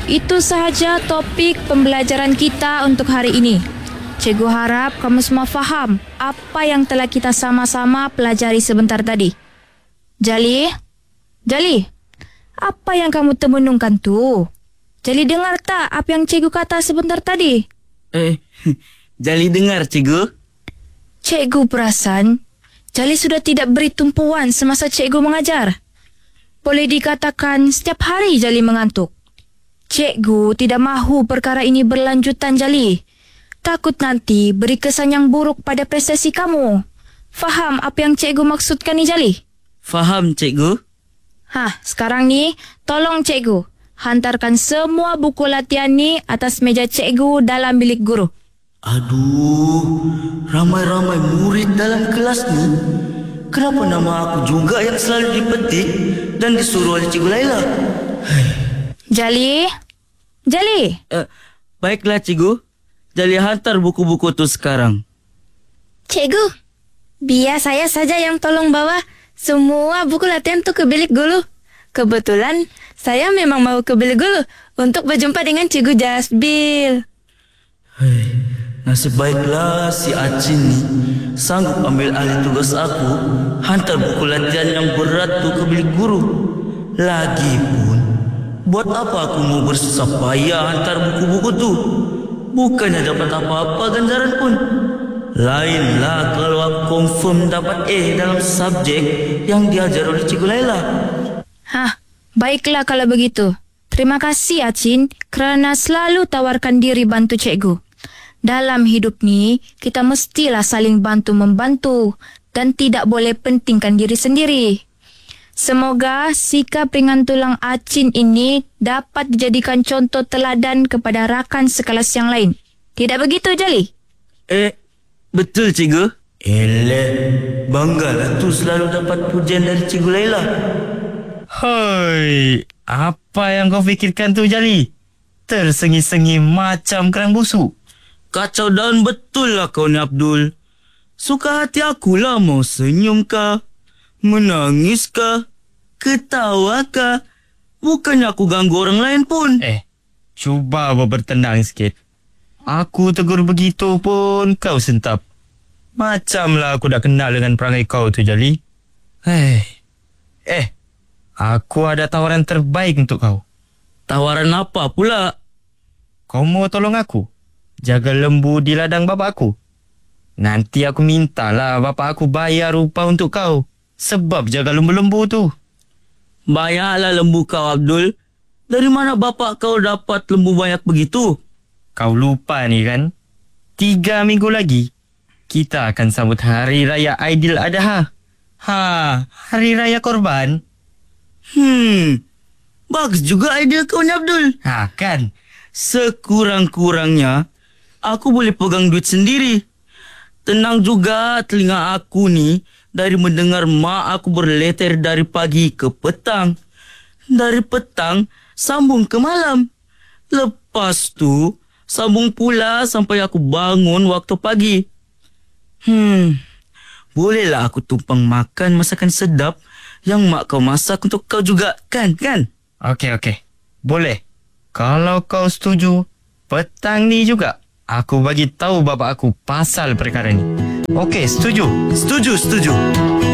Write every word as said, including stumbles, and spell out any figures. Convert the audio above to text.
itu sahaja topik pembelajaran kita untuk hari ini. Cikgu harap kamu semua faham apa yang telah kita sama-sama pelajari sebentar tadi. Jali, Jali, apa yang kamu termenungkan tu? Jali dengar tak apa yang cikgu kata sebentar tadi? Eh, Jali dengar, cikgu. Cikgu perasan Jali sudah tidak beri tumpuan semasa cikgu mengajar. Boleh dikatakan setiap hari Jali mengantuk. Cikgu tidak mahu perkara ini berlanjutan, Jali. Takut nanti beri kesan yang buruk pada prestasi kamu. Faham apa yang cikgu maksudkan ni, Jali? Faham, cikgu. Hah, sekarang ni tolong cikgu hantarkan semua buku latihan ni atas meja cikgu dalam bilik guru. Aduh, ramai-ramai murid dalam kelas ni. Kenapa nama aku juga yang selalu dipetik dan disuruh oleh Cikgu Laila? Jali, Jali. Uh, baiklah, cikgu. Jali hantar buku-buku tu sekarang. Cikgu, biar saya saja yang tolong bawa semua buku latihan tu ke bilik guru. Kebetulan saya memang mau ke bilik guru untuk berjumpa dengan Cikgu Jasbil. Hei, nasib baiklah si Acin ni sanggup ambil alih tugas aku hantar buku latihan yang berat tu ke bilik guru. Lagipun, buat apa aku mau bersusah payah hantar buku-buku tu? Bukannya dapat apa-apa ganjaran pun. Lainlah kalau aku confirm dapat A dalam subjek yang diajar oleh Cikgu Laila. Hah, baiklah kalau begitu. Terima kasih Acin kerana selalu tawarkan diri bantu cikgu. Dalam hidup ni, kita mestilah saling bantu-membantu dan tidak boleh pentingkan diri sendiri. Semoga sikap ringan tulang Acin ini dapat dijadikan contoh teladan kepada rakan sekelas yang lain. Tidak begitu, Jali? Eh, betul, cikgu. Eleh, banggalah tu selalu dapat pujian dari Cikgu Laila. Hoi, apa yang kau fikirkan tu, Jali? Tersengi-sengi macam kerang busuk. Kacau daun betul lah kau ni, Abdul. Suka hati akulah mau senyum kah, menangis kah, ketawa kah. Bukannya aku ganggu orang lain pun. Eh, cuba bertenang sikit. Aku tegur begitu pun kau sentap. Macamlah aku dah kenal dengan perangai kau tu, Jali. Hei, eh, aku ada tawaran terbaik untuk kau. Tawaran apa pula? Kau mau tolong aku jaga lembu di ladang bapak aku? Nanti aku mintalah bapak aku bayar upah untuk kau sebab jaga lembu-lembu tu. Banyaklah lembu kau, Abdul. Dari mana bapak kau dapat lembu banyak begitu? Kau lupa ni kan? Tiga minggu lagi kita akan sambut Hari Raya Aidil Adha. Ha, Hari Raya Korban. Hmm, bagus juga idea kau ni, Abdul. Ha, kan? Sekurang-kurangnya aku boleh pegang duit sendiri. Tenang juga telinga aku ni dari mendengar mak aku berleter dari pagi ke petang. Dari petang sambung ke malam. Lepas tu sambung pula sampai aku bangun waktu pagi. Hmm, bolehlah aku tumpang makan masakan sedap yang mak kau masak untuk kau juga, kan? Kan? Okey, okey. Boleh. Kalau kau setuju, petang ni juga aku bagi tahu bapak aku pasal perkara ni. Okey, setuju? Setuju, setuju.